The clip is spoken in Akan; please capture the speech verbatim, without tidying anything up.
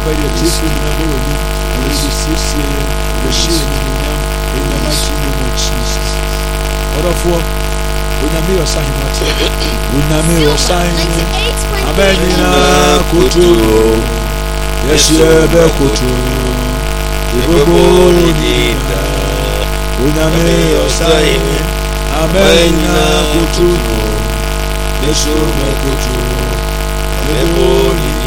by the chief in the body, and the sissy, the shilling in the mighty name of Jesus. What of what? When I may sign what? When I may sign, Amen. Kutu, yes, yeah, Kutu. Ibobonina, when I may sign, Amen. Kutu, yes, you Kutu.